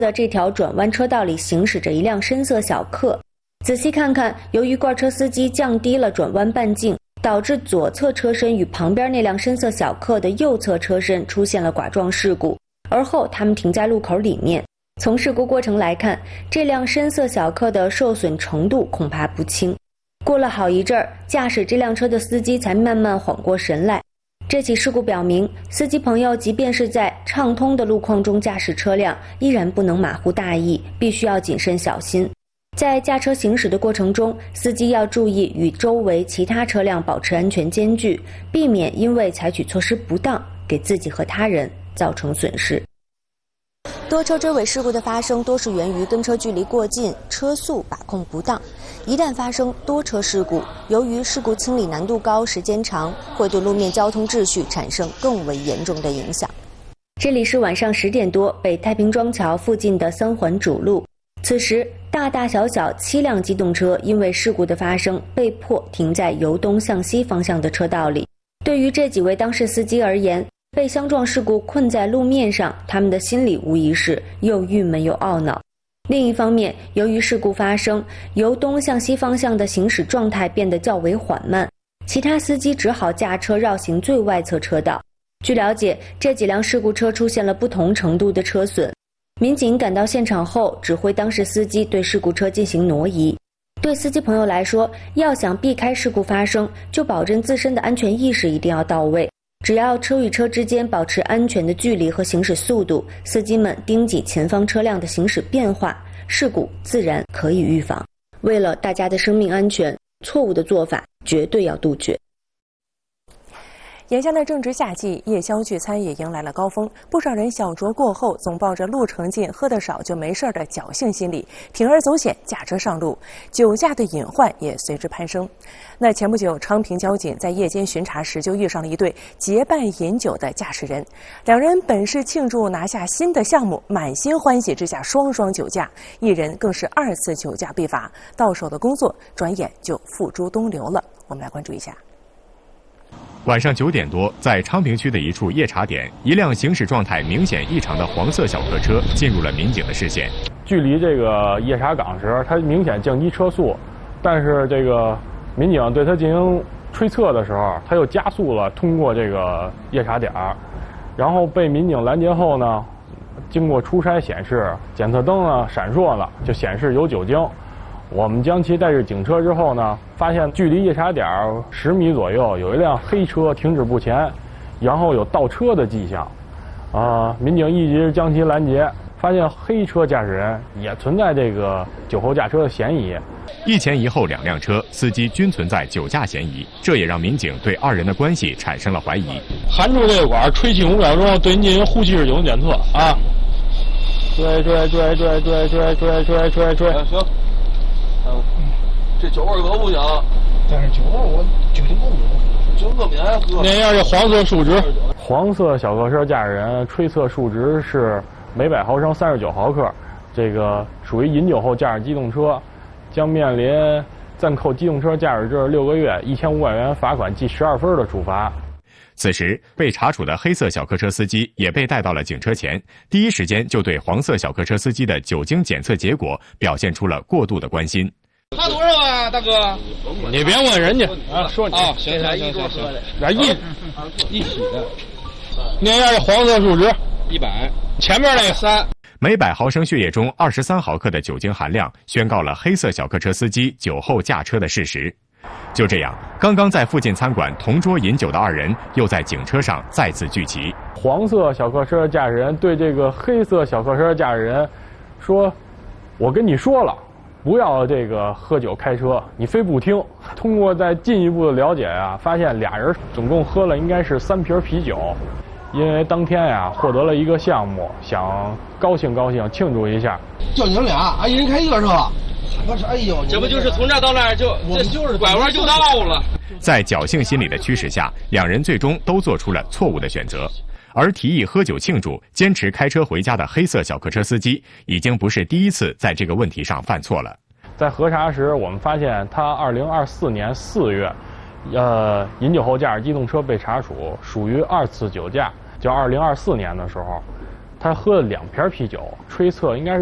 的这条转弯车道里行驶着一辆深色小客。仔细看看，由于罐车司机降低了转弯半径，导致左侧车身与旁边那辆深色小客的右侧车身出现了剐撞事故，而后他们停在路口里面。从事故过程来看，这辆深色小客的受损程度恐怕不轻。过了好一阵儿，驾驶这辆车的司机才慢慢缓过神来。这起事故表明，司机朋友即便是在畅通的路况中驾驶车辆，依然不能马虎大意，必须要谨慎小心。在驾车行驶的过程中，司机要注意与周围其他车辆保持安全间距，避免因为采取措施不当，给自己和他人造成损失。多车追尾事故的发生多是源于跟车距离过近、车速把控不当。一旦发生多车事故，由于事故清理难度高、时间长，会对路面交通秩序产生更为严重的影响。这里是晚上10点多，北太平庄桥附近的3环主路。此时，大大小小7辆机动车因为事故的发生，被迫停在由东向西方向的车道里。对于这几位当事司机而言，被相撞事故困在路面上，他们的心里无疑是又郁闷又懊恼。另一方面，由于事故发生，由东向西方向的行驶状态变得较为缓慢，其他司机只好驾车绕行最外侧车道。据了解，这几辆事故车出现了不同程度的车损。民警赶到现场后，指挥当事司机对事故车进行挪移。对司机朋友来说，要想避开事故发生，就保证自身的安全意识一定要到位。只要车与车之间保持安全的距离和行驶速度，司机们盯紧前方车辆的行驶变化，事故自然可以预防。为了大家的生命安全，错误的做法绝对要杜绝。 眼下的正值夏季，夜宵聚餐也迎来了高峰。不少人小酌过后，总抱着路程近、喝得少就没事的侥幸心理，铤而走险，驾车上路，酒驾的隐患也随之攀升。那前不久，昌平交警在夜间巡查时就遇上了一对结伴饮酒的驾驶人，两人本是庆祝拿下新的项目，满心欢喜之下双双酒驾，一人更是2次酒驾被罚，到手的工作转眼就付诸东流了。我们来关注一下。 晚上9点多，在昌平区的一处夜茶点，一辆行驶状态明显异常的黄色小客车进入了民警的视线。 距离这个夜茶岗时，它明显降低车速，但是这个民警对它进行推测的时候，他又加速了通过这个夜茶点，然后被民警拦截后呢，经过初筛显示，检测灯呢闪烁了，就显示有酒精。我们将其带至警车之后呢，发现距离夜茶点10米左右有一辆黑车停止不前，然后有倒车的迹象。民警一直将其拦截，发现黑车驾驶人也存在这个酒后驾车的嫌疑。 一前一后2辆车，司机均存在酒驾嫌疑，这也让民警对2人的关系产生了怀疑。 含住这个管，吹气5秒钟，对您进行呼气式酒精检测啊！ 追。 行。这酒味可不行， 但是酒味我酒精过敏， 酒精过敏还喝。念一下这黄色数值。 黄色小客车驾驶人吹测数值是每100毫升39毫克，这个属于饮酒后驾驶机动车，将面临暂扣机动车驾驶证6个月、1500元罚款记12分的处罚。 此时，被查处的黑色小客车司机也被带到了警车前，第一时间就对黄色小客车司机的酒精检测结果表现出了过度的关心。 他多少啊，大哥？你别问人家啊，说你啊，行，来一起的，念一下这黄色数值100，前面那个3。 每100毫升血液中23毫克的酒精含量，宣告了黑色小客车司机酒后驾车的事实。就这样，刚刚在附近餐馆同桌饮酒的2人，又在警车上再次聚齐。 黄色小客车驾驶人对这个黑色小客车驾驶人说：“我跟你说了。”不要这个喝酒开车，你非不听。通过再进一步的了解啊，发现俩人总共喝了应该是3瓶啤酒。因为当天呀获得了一个项目，想高兴庆祝一下。 就你们俩，一人开一个是吧？我说，哎呦， 这不就是从这到那儿就拐弯就到了。 在侥幸心理的驱使下，2人最终都做出了错误的选择。而提议喝酒庆祝、坚持开车回家的黑色小客车司机，已经不是第一次在这个问题上犯错了。 在核查时，我们发现他2024年4月，饮酒后驾驶机动车被查处，属于2次酒驾。就2024年的时候， 他喝了2瓶啤酒，推测应该是。